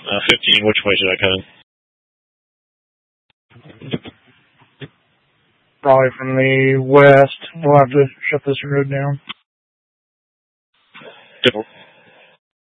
15, which way should I cut in? Probably from the west. We'll have to shut this road down.